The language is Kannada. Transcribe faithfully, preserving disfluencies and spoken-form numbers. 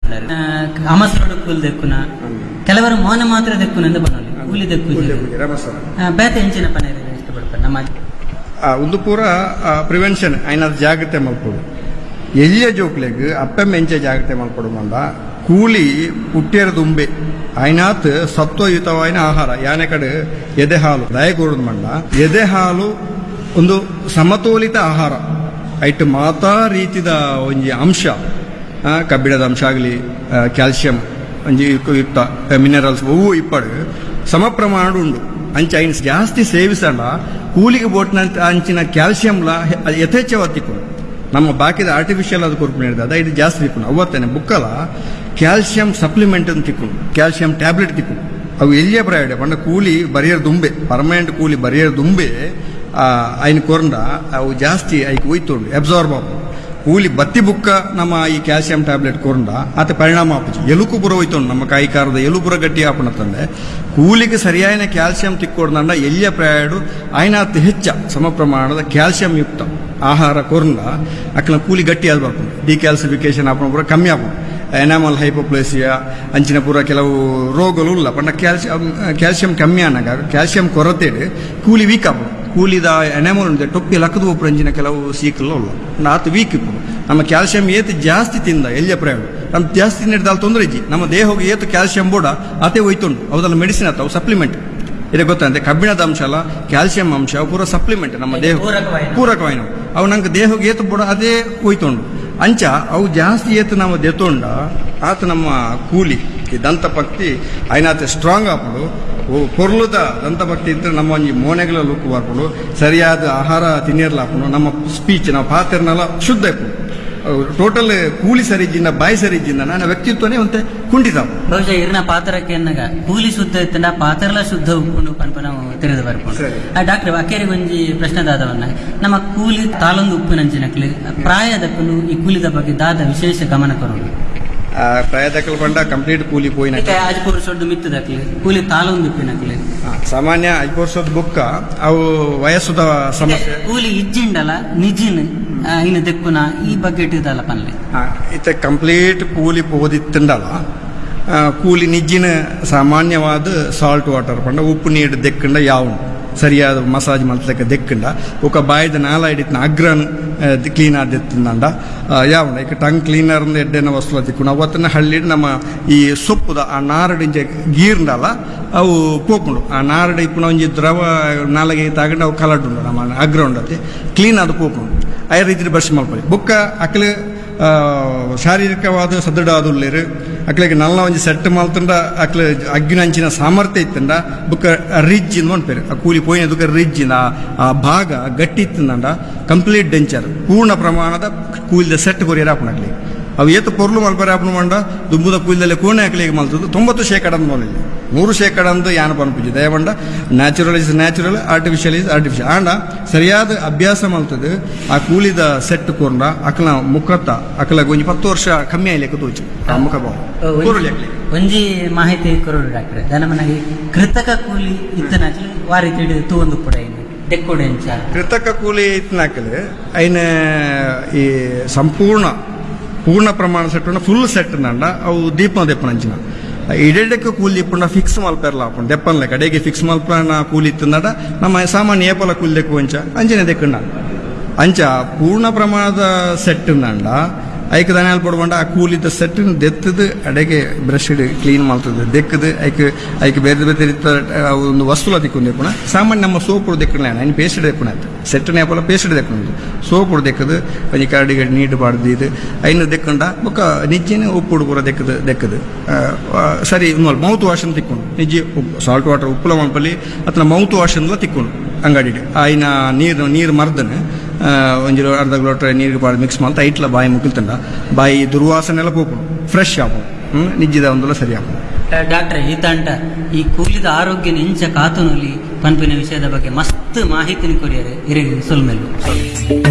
ಅಮಸರಡು ಕೂಲ್ ದೆಕ್ಕುನ ಕೆಲವರು ಮೌನ ಮಾತ್ರ ದೆಕ್ಕುನೆಂದು ಬನ್ನೋಲಿ ಕೂಲಿ ದೆಕ್ಕು ಬೇತೆ ಹೆಂಚಿನ ಪನ ಇಷ್ಟಪಡ್ತಾರೆ ನಮ್ಮ ಒಂದು ಪೂರ ಪ್ರಿವೆನ್ಷನ್ ಐನಾದ ಜಾಗ್ರತೆ ಮಲ್ಪಡು ಎಲ್ಲಿಯ ಜೋಕ್ಲೆಗ್ ಅಪ್ಪೆಮ್ಮ ಎಂಚೆ ಜಾಗ್ರತೆ ಮಲ್ಪಡು ಮಂಡ ಕೂಲಿ ಪುಟ್ಟಿಯರ ದುಂಬೆ ಐನಾತ್ ಸತ್ವಯುತವಾಯಿನ ಆಹಾರ ಯಾನೆ ಕಡೆ ಎದೆ ಹಾಲು ದಯಗೂಡದು ಮಂಡ ಎದೆ ಹಾಲು ಒಂದು ಸಮತೋಲಿತ ಆಹಾರ ಐಟ್ ಮಾತಾ ರೀತಿದ ಒಂಜಿ ಅಂಶ ಕಬ್ಬಿಣದ ಅಂಶ ಆಗಲಿ ಕ್ಯಾಲ್ಸಿಯಂ ಒಂಜಿ ಯುಕ್ತ ಮಿನರಲ್ಸ್ ಅವು ಇಪ್ಪಡು ಸಮ ಪ್ರಮಾಣ ಉಂಡು ಅಂಚ ಐನ್ ಜಾಸ್ತಿ ಸೇವಿಸಂಡ ಕೂಲಿಗೆ ಬೋಟ್ನ ಅಂಚಿನ ಕ್ಯಾಲ್ಸಿಯಂಲ ಯಥೇಚ್ಛವಾಗಿ ತಿಕ್ಕೊಂಡು ನಮ್ಮ ಬಾಕಿದ ಆರ್ಟಿಫಿಷಿಯಲ್ ಅದು ಕೊರ್ಪು ನೀಡಿದ ಇದು ಜಾಸ್ತಿ ತಿಕ್ಕೊಂಡು ಅವತ್ತೇನೆ ಬುಕ್ಕಲ ಕ್ಯಾಲ್ಸಿಯಂ ಸಪ್ಲಿಮೆಂಟ್ ಅಂತ ತಿಕ್ಕೊಂಡು ಕ್ಯಾಲ್ಸಿಯಂ ಟ್ಯಾಬ್ಲೆಟ್ ತಿಕ್ಕೊಂಡು ಅವು ಎಲ್ಲಿಯೇ ಪ್ರಯಾಣ ಪಂಡ ಕೂಲಿ ಬರಿಯರ್ ದುಂಬೆ ಪರ್ಮನೆಂಟ್ ಕೂಲಿ ಬರಿಯರ್ ದುಂಬೆ ಐನ್ ಕೊರಂಡ ಅವು ಜಾಸ್ತಿ ಐಕ್ ಒಯ್ತೊಂಡು ಅಬ್ಸಾರ್ಬ್ ಆಪು ಕೂಲಿ ಬತ್ತಿ ಬುಕ್ಕ ನಮ್ಮ ಈ ಕ್ಯಾಲ್ಸಿಯಂ ಟ್ಯಾಬ್ಲೆಟ್ ಕೊರಂಡ ಆತ ಪರಿಣಾಮ ಆಪುಜಿ ಎಲುಕು ಪುರ ಹೋಯ್ತೊಂಡು ನಮ್ಮ ಕೈಕಾರದ ಎಲುಪುರ ಗಟ್ಟಿ ಆಪಣ ತಂದೆ ಕೂಲಿಗೆ ಸರಿಯಾದ ಕ್ಯಾಲ್ಸಿಯಂ ತಿಕ್ಕೊಡ್ದಂಡ ಎಲ್ಲಿಯ ಪ್ರಯಾಣ ಆಯ್ನಾತ್ ಹೆಚ್ಚ ಸಮ ಪ್ರಮಾಣದ ಕ್ಯಾಲ್ಸಿಯಂ ಯುಕ್ತ ಆಹಾರ ಕೊರಂಡ ಅಕ್ಲ ಕೂಲಿ ಗಟ್ಟಿ ಆದ್ ಬರ್ಕೊಂಡು ಡಿಕ್ಯಾಲ್ಸಿಫಿಕೇಶನ್ ಆಪಣ ಪೂರ ಕಮ್ಮಿ ಆಪಣ ಎನಾಮಲ್ ಹೈಪೋಪ್ಲೇಸಿಯಾ ಅಂಚಿನ ಪೂರ ಕೆಲವು ರೋಗಗಳು ಇಲ್ಲ ಪಂಡ ಕ್ಯಾಲ್ಸಿಯಂ ಕ್ಯಾಲ್ಸಿಯಂ ಕಮ್ಮಿ ಆನಾಗ ಕ್ಯಾಲ್ಸಿಯಂ ಕೊರತೆ ಕೂಲಿ ವೀಕ್ ಆಪಣ ಕೂಲಿದ ಎನಾಮಲ್ ಉಂಟೆ ಟೊಪ್ಪಿ ಲಕ್ಕದ ಒಬ್ಬರು ಅಂಚಿನ ಕೆಲವು ಸೀಕಲ್ಲ ಉಲ್ಲ ಆತ ವೀಕ್ ಇಪ್ಪು ನಮ್ಮ ಕ್ಯಾಲ್ಸಿಯಂ ಏತು ಜಾಸ್ತಿ ತಿಂದ ಎಲ್ಲಿಯ ಪ್ರಯಾಣ ನಮ್ಮ ಜಾಸ್ತಿ ನೀಡಿದಾಲ್ ತೊಂದರೆ ಇಜ್ಜಿ ನಮ್ಮ ದೇಹಕ್ಕೆ ಏತು ಕ್ಯಾಲ್ಸಿಯಂ ಬೋಡ ಅದೇ ಹೋಯ್ತುಂಡು ಅವದೆಲ್ಲ ಮೆಡಿಸಿನ್ ಆತ ಅವು ಸಪ್ಲಿಮೆಂಟ್ ಇದೆ ಗೊತ್ತಂತೆ ಕಬ್ಬಿಣದ ಅಂಶ ಅಲ್ಲ ಕ್ಯಾಲ್ಸಿಯಂ ಅಂಶ ಪೂರ ಸಪ್ಲಿಮೆಂಟ್ ನಮ್ಮ ದೇಹ ಪೂರಕವಾಯಿನ ಅವು ನಂಗೆ ದೇಹಕ್ಕೆ ಏತು ಬೋಡ ಅದೇ ಹೋಯ್ತುಂಡು ಅಂಚ ಅವು ಜಾಸ್ತಿ ಏತು ನಾವು ದೆತ್ತೊಂಡ ಆತ ನಮ್ಮ ಕೂಲಿ ಈ ದಂತಪಕ್ತಿ ಐನಾತ ಸ್ಟ್ರಾಂಗ್ ಆಪಡು ಪೊರ್ಲುದ ದಂತಭಕ್ತಿ ಇದ್ರೆ ನಮ್ಮ ಒಂಜಿ ಮೋನೆಗಳ ಲುಕ್ ಬರ್ಪಡು ಸರಿಯಾದ ಆಹಾರ ತಿನ್ನಿರ್ಲಾಪಡು ನಮ್ಮ ಸ್ಪೀಚ್ ನಾವು ಪಾತ್ರನೆಲ್ಲ ಶುದ್ಧ ಇಪ್ಪು ಟೋಟಲ್ ಕೂಲಿ ಸರಿಜಿನ ಬಾಯಿ ಸರಿಜಿನ ನನ್ನ ವ್ಯಕ್ತಿತ್ವನೇ ಒಂತೆ ಕುಂಠಿತ ಬಹುಶಃ ಇರ್ನ ಪಾತ್ರಕ್ಕೆ ಎನ್ನಗ ಕೂಲಿ ಶುದ್ಧ ಇತ್ತಂಡ ಪಾತ್ರಲ ಶುದ್ಧ ಉಪ್ಪುಂಡು ಪನ್ಪ ನಾವು ತಿಳಿದು ಬರ್ಕೊಂಡು ಡಾಕ್ಟರ್ ಅಕ್ಕೇರಿ ಒಂಜಿ ಪ್ರಶ್ನೆ ದಾದವನ್ನ ನಮ್ಮ ಕೂಲಿ ತಾಲೊಂದು ಉಪ್ಪಿನಂಚಿನಕ್ಲಿ ಪ್ರಾಯದಕ್ಕೂ ಈ ಕೂಲಿದ ಬಗ್ಗೆ ದಾದ ವಿಶೇಷ ಗಮನ ಕೊರೋದು ಪ್ರಾಯದಕ್ಕಲು ಪಂಡ ಕಂಪ್ಲೀಟ್ ಕೂಲಿ ಪೋಯಿನ ಅಜ್ಪೂರ್ ಸೊಡ್ಡು ಮಿತ್ತದಕ್ಲಿ ಕೂಲಿ ತಾಲೊಂದು ಉಪ್ಪಿನಕ್ಲಿ ಸಾಮಾನ್ಯ ಐಪೋರ್ ಸೊಡ್ ಬುಕ್ಕ ಅವು ವಯಸ್ಸುದ ಸಮಸ್ಯೆ ಕೂಲಿ ಇಜ್ಜಿಂಡಲ ನಿಜಿನ್ ಇನ್ನು ದೆಕ್ಕುನ ಈ ಬಗ್ಗೆ ಇಟ್ಟಿದ್ದಲ್ಲ ಪನ್ಲೆ ಇತ್ತ ಕಂಪ್ಲೀಟ್ ಕೂಲಿ ಪೋದಿತ್ತಂಡಲ ಕೂಲಿ ನಿಜ್ಜಿನ ಸಾಮಾನ್ಯವಾದ ಸಾಲ್ಟ್ ವಾಟರ್ ಪಂಡ ಉಪ್ಪು ನೀರು ದೆಕ್ಕಂಡ ಯಾವ ಸರಿಯಾದ ಮಸಾಜ್ ಮಲ್ತಕ್ಕ ದೆಕ್ಕಂಡ ಒಕ್ಕ ಬಾಯ್ದ ನಾಲ ಹಿಡಿತನ ಅಗ್ರನ್ ಕ್ಲೀನ್ ಆದಿತ್ತಂಡ ಯಾವಣ ಈಗ ಟಂಗ್ ಕ್ಲೀನರ್ ಎಡ್ಡೆನ ವಸ್ತು ತಿಕ್ಕೊಂಡು ಅವತ್ತನ್ನ ಹಳ್ಳಿ ನಮ್ಮ ಈ ಸೊಪ್ಪುದ ಆ ನಾರಡಿಂಚೆ ಗೀರ್ಂಡಲ್ಲ ಅವು ಪೋಪುಂಡು ಆ ನಾರಡಿ ಇಪ್ಪುನ ಒಂಜಿ ದ್ರವ ನಾಲಗೆ ತಗೊಂಡು ಅವು ಕಲಡುಂಡು ನಮ್ಮ ಅಗ್ರ ಉಂಡತಿ ಕ್ಲೀನ್ ಅದು ಪೋಪುಂಡು ಐ ರೀತಿ ಬ್ರಷ್ ಮಲ್ಪಡಿ ಬುಕ್ಕ ಅಕ್ಲೆ ಶಾರೀರಿಕವಾದ ಸದೃಢ ಆದುಲ್ಲೇರು ಅಕ್ಲೆಗೆ ನಲ್ಲ ಒಂಜಿ ಸೆಟ್ ಮಲ್ತಂಡ ಅಕ್ಲೆ ಅಗ್ಗಿನಂಚಿನ ಸಾಮರ್ಥ್ಯ ಇತ್ತಂಡ ಬುಕ್ಕ ರಿಜ್ ಇಂದ ಪೇರು ಆ ಕೂಲಿ ಪೋಯಿನ ರಿಜ್ ಆ ಭಾಗ ಗಟ್ಟಿ ಇತ್ತಂಡ ಕಂಪ್ಲೀಟ್ ಡೆಂಚರ್ ಪೂರ್ಣ ಪ್ರಮಾಣದ ಕೂಲಿದ ಸೆಟ್ ಕೊರಿಯರ್ ಹಾಪಣಕ್ಲಿ ಅವು ಏತು ಪೊರ್ಲು ಮಲ್ಪರೆ ಹಾಪಣ ಮಂಡ ದುಂಬುದ ಕೂಲಿದಲ್ಲೇ ಕೋಣೆ ಹಾಕ್ಲಿಗೆ ಮಲ್ತದ್ದು ತೊಂಬತ್ತು ಶೇಕಡ ಮೌಲ್ಯ ನೂರು ಶೇಕಡ ಅಂದು ಯಾನ ಪನ್ಪುಜಿ ದಯವಂಡ natural is natural artificial is artificial and ಸರಿಯಾದ ಅಭ್ಯಾಸ ಮಲ್ತದ್ದು ಆ ಕೂಲಿದ ಸೆಟ್ ಕೊರ್ನ ಅಕಲ ಮುಖತ್ತ ಅಕಲ ಒಂಜಿ ಪತ್ತು ವರ್ಷ ಕಮ್ಮಿ ಆಯ್ಲಿಕ್ಕೆ ತೋಚು ಆ ಮುಖ ಭಾವ ಒಂಜಿ ಮಾಹಿತಿ ಕೊರೋಡು ಡಾಕ್ಟ್ರೆ ದನಮನಗೆ ಕೃತಕ ಕೂಲಿ ಇತ್ತನಾಕ್ಲಿ ವಾರಿ ತಿಳಿ ತೂಂದು ಪುಡ ಡೆಕ್ಕೋಡೆಂಚ ಕೃತಕ ಕೂಲಿ ಇತ್ತನಾಕಲೆ ಐನ ಈ ಸಂಪೂರ್ಣ ಪೂರ್ಣ ಪ್ರಮಾಣ ಸೆಟ್ ಫುಲ್ ಸೆಟ್ ನಂಡ ಅವು ದೀಪ ದೆಪ್ಪನಂಚಿನ ಇಡೆಡ್ಡಕ್ಕೆ ಕೂಲಿ ಇಪ್ಪುಂಡ ಫಿಕ್ಸ್ ಮಲ್ಪೆರ್ಲ ಹಾಪುಂಡು ದೆಪ್ಪನ್ಲೆ ಕಡೆಗೆ ಫಿಕ್ಸ್ ಮಲ್ಪನ ಕೂಲಿ ಇತ್ತಂದಡ ನಮ್ಮ ಸಾಮಾನ್ಯ ಏಪಲ ಕೂಲಿ ದೆಕ್ಕು ಅಂಚ ಅಂಚನೆ ದೆಕ್ಕಂಡ ಅಂಚ ಪೂರ್ಣ ಪ್ರಮಾಣದ ಸೆಟ್ ನಂಡ ಐಕ್ ದನಾಲ್ ಪಡ್ಕೊಂಡ ಆ ಕೂಲಿದ ಸೆಟ್ ದೆತ್ತದು ಅಡೆಗೆ ಬ್ರಷ್ ಕ್ಲೀನ್ ಮಾಡ್ತದೆ ದೆಕ್ಕದು ಐಕ್ ಐಕ್ ಬೇರೆ ಬೇರೆ ಒಂದು ವಸ್ತುಲ ತಿಕ್ಕೊಂಡು ದೆಪ್ಪುಣ ಸಾಮಾನ್ಯ ನಮ್ಮ ಸೋಪುಡು ದೆಕ್ಕಣ ಐನು ಪೇಸ್ಟ್ ದೆಪ್ಪುಣ ಆಯ್ತು ಸೆಟ್ ನೇಪಲ ಪೇಸ್ಟ್ ದೆಕ್ಕಣದು ಸೋಪುಡು ದೆಕ್ಕದು ಒಂಜಿ ಕರಡಿಗೆ ನೀಟ್ ಬಾಡ್ದು ಇದು ಐನು ದೆಕ್ಕಂಡ ಬೊಕ್ಕ ನಿಜ್ಜಿನ ಉಪ್ಪುಡು ಪೂರ ದೆಕ್ಕದು ದೆಕ್ಕದು ಸರಿ ಮೌತ್ ವಾಶ್ ಅಂತ ತಿಕ್ಕೊಂಡು ನಿಜ್ಜಿ ಸಾಲ್ಟ್ ವಾಟರ್ ಉಪ್ಪುಲ ಮಲ್ಪಲ್ಲಿ ಅಥವಾ ಮೌತ್ ವಾಶ್ ಅಂದ್ಲ ತಿಕ್ಕೊಂಡು ಅಂಗಡಿ ಆಯ್ನ ನೀರು ನೀರು ಮರ್ದನೆ ಒಂಜಿ ಅರ್ಧ ಲೋಟ ನೀರಿಗೆ ಪಾಡು ಮಿಕ್ಸ್ ಮಾಡ್ತಾ ಐಟ್ಲ ಬಾಯಿ ಮುಗಿಲ್ತಂಡ ಬಾಯಿ ದುರ್ವಾಸನೆ ಎಲ್ಲ ಪೋಪು ಫ್ರೆಶ್ ಆಪು ಹ್ಮ್ ನಿಜ್ಜಿದ ಒಂದಲ್ಲ ಸರಿ ಆಪು ಡಾಕ್ಟ್ರೆ ಈ ತಂಡ ಈ ಕೂಲಿದ ಆರೋಗ್ಯ ಇಂಚ ಕಾತುನಲ್ಲಿ ಪನ್ಪಿನ ವಿಷಯದ ಬಗ್ಗೆ ಮಸ್ತ್ ಮಾಹಿತಿ ಕೊರಿಯರೆ ಇರಿ ಸೊಲ್ಮೆಲ್ಲು